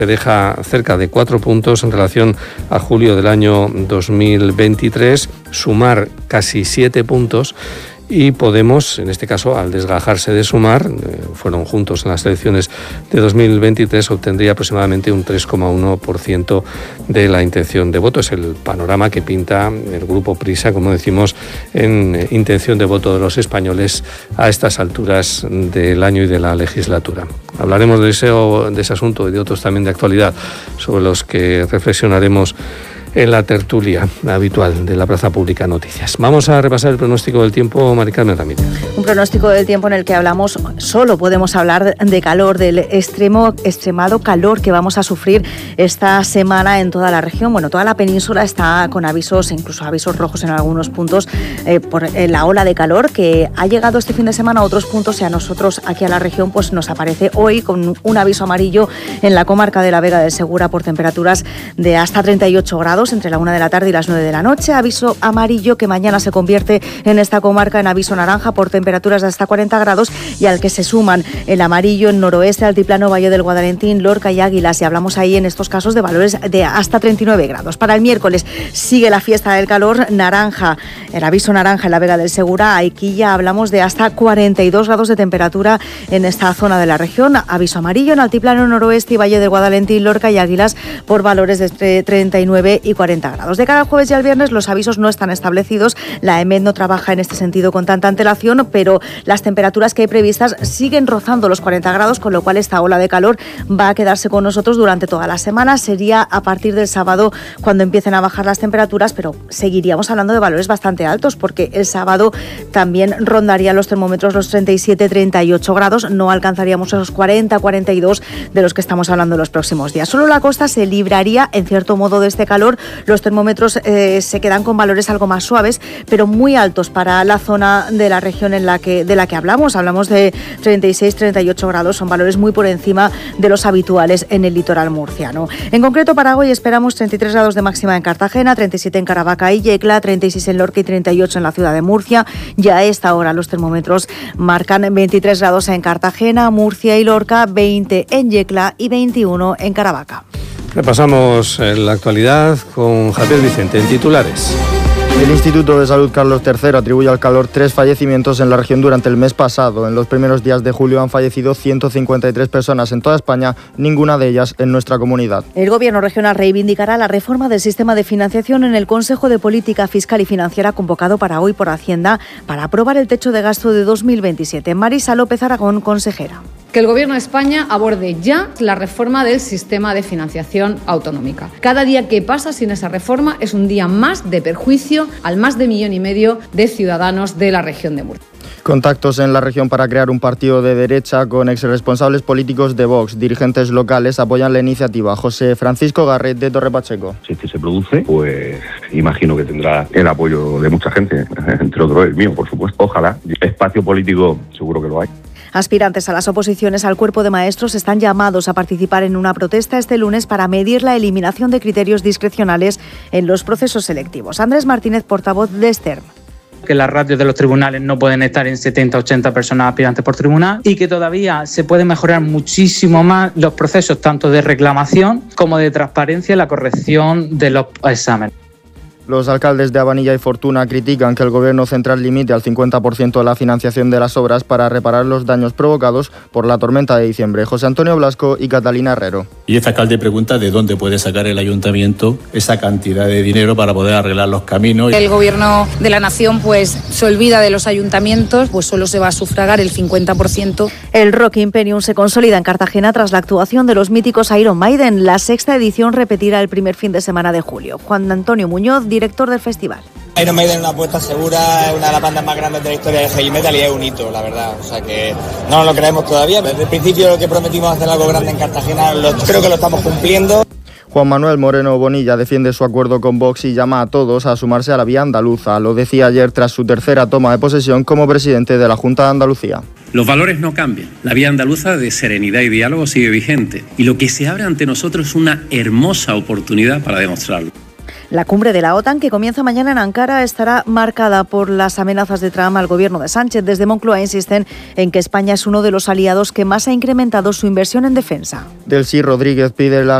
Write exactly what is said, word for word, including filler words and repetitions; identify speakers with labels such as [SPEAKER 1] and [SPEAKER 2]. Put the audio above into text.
[SPEAKER 1] Se deja cerca de cuatro puntos en relación a julio del año dos mil veintitrés, Sumar casi siete puntos y Podemos, en este caso, al desgajarse de Sumar, eh, fueron juntos en las elecciones de dos mil veintitrés, obtendría aproximadamente un tres coma uno por ciento de la intención de voto. Es el panorama que pinta el grupo Prisa, como decimos, en eh, intención de voto de los españoles a estas alturas del año y de la legislatura. Hablaremos de ese, de ese asunto y de otros también de actualidad, sobre los que reflexionaremos en la tertulia habitual de la Plaza Pública Noticias. Vamos a repasar el pronóstico del tiempo, Mari Carmen Ramírez.
[SPEAKER 2] Un pronóstico del tiempo en el que hablamos, solo podemos hablar de calor, del extremo, extremado calor que vamos a sufrir esta semana en toda la región. Bueno, toda la península está con avisos, incluso avisos rojos en algunos puntos, eh, por eh, la ola de calor que ha llegado este fin de semana a otros puntos, y a nosotros aquí a la región pues nos aparece hoy con un aviso amarillo en la comarca de la Vega del Segura por temperaturas de hasta treinta y ocho grados entre la una de la tarde y las nueve de la noche. Aviso amarillo que mañana se convierte en esta comarca en aviso naranja por temperaturas de hasta cuarenta grados, y al que se suman el amarillo en noroeste, altiplano, Valle del Guadalentín, Lorca y Águilas, y hablamos ahí en estos casos de valores de hasta treinta y nueve grados. Para el miércoles sigue la fiesta del calor, naranja, el aviso naranja en la Vega del Segura. Aquí ya hablamos de hasta cuarenta y dos grados de temperatura en esta zona de la región. Aviso amarillo en altiplano, noroeste y Valle del Guadalentín, Lorca y Águilas por valores de entre treinta y nueve y cuarenta grados. De cara al jueves y al viernes los avisos no están establecidos. La EMET no trabaja en este sentido con tanta antelación, pero las temperaturas que hay previstas siguen rozando los cuarenta grados, con lo cual esta ola de calor va a quedarse con nosotros durante toda la semana. Sería a partir del sábado cuando empiecen a bajar las temperaturas, pero seguiríamos hablando de valores bastante altos, porque el sábado también rondarían los termómetros los treinta y siete, treinta y ocho grados. No alcanzaríamos esos cuarenta, cuarenta y dos de los que estamos hablando en los próximos días. Solo la costa se libraría en cierto modo de este calor. Los termómetros eh, se quedan con valores algo más suaves, pero muy altos para la zona de la región en la que, de la que hablamos. Hablamos de treinta y seis, treinta y ocho grados, son valores muy por encima de los habituales en el litoral murciano. En concreto, para hoy esperamos treinta y tres grados de máxima en Cartagena, treinta y siete en Caravaca y Yecla, treinta y seis en Lorca y treinta y ocho en la ciudad de Murcia. Ya a esta hora los termómetros marcan veintitrés grados en Cartagena, Murcia y Lorca, veinte en Yecla y veintiuno en Caravaca.
[SPEAKER 1] Repasamos la actualidad con Javier Vicente en titulares.
[SPEAKER 3] El Instituto de Salud Carlos tercero atribuye al calor tres fallecimientos en la región durante el mes pasado. En los primeros días de julio han fallecido ciento cincuenta y tres personas en toda España, ninguna de ellas en nuestra comunidad.
[SPEAKER 2] El Gobierno regional reivindicará la reforma del sistema de financiación en el Consejo de Política Fiscal y Financiera convocado para hoy por Hacienda para aprobar el techo de gasto de dos mil veintisiete. Marisa López Aragón, consejera.
[SPEAKER 4] Que el Gobierno de España aborde ya la reforma del sistema de financiación autonómica. Cada día que pasa sin esa reforma es un día más de perjuicio al más de millón y medio de ciudadanos de la región de Murcia.
[SPEAKER 3] Contactos en la región para crear un partido de derecha con exresponsables políticos de Vox. Dirigentes locales apoyan la iniciativa. José Francisco Garret, de Torre Pacheco.
[SPEAKER 5] Si este se produce, pues imagino que tendrá el apoyo de mucha gente, entre otros el mío, por supuesto. Ojalá. Espacio político seguro que lo hay.
[SPEAKER 2] Aspirantes a las oposiciones al cuerpo de maestros están llamados a participar en una protesta este lunes para medir la eliminación de criterios discrecionales en los procesos selectivos. Andrés Martínez, portavoz de Stern.
[SPEAKER 6] Que las ratios de los tribunales no pueden estar en setenta a ochenta personas aspirantes por tribunal y que todavía se pueden mejorar muchísimo más los procesos tanto de reclamación como de transparencia en la corrección de los exámenes.
[SPEAKER 3] Los alcaldes de Abanilla y Fortuna critican que el Gobierno central limite al cincuenta por ciento de la financiación de las obras para reparar los daños provocados por la tormenta de diciembre. José Antonio Blasco y Catalina Herrero.
[SPEAKER 7] Y este alcalde pregunta de dónde puede sacar el ayuntamiento esa cantidad de dinero para poder arreglar los caminos.
[SPEAKER 8] El Gobierno de la Nación pues se olvida de los ayuntamientos, pues solo se va a sufragar el cincuenta por ciento.
[SPEAKER 2] El Rock Imperium se consolida en Cartagena tras la actuación de los míticos Iron Maiden. La sexta edición repetirá el primer fin de semana de julio. Juan Antonio Muñoz, director del festival.
[SPEAKER 9] Iron Maiden es una apuesta segura, es una de las bandas más grandes de la historia de heavy metal y es un hito, la verdad. O sea que no nos lo creemos todavía. Desde el principio lo que prometimos hacer algo grande en Cartagena, lo, creo que lo estamos cumpliendo.
[SPEAKER 3] Juan Manuel Moreno Bonilla defiende su acuerdo con Vox y llama a todos a sumarse a la vía andaluza. Lo decía ayer tras su tercera toma de posesión como presidente de la Junta de Andalucía.
[SPEAKER 10] Los valores no cambian. La vía andaluza de serenidad y diálogo sigue vigente. Y lo que se abre ante nosotros es una hermosa oportunidad para demostrarlo.
[SPEAKER 2] La cumbre de la OTAN, que comienza mañana en Ankara, estará marcada por las amenazas de Trump al gobierno de Sánchez. Desde Moncloa insisten en que España es uno de los aliados que más ha incrementado su inversión en defensa.
[SPEAKER 3] Delcy Rodríguez pide la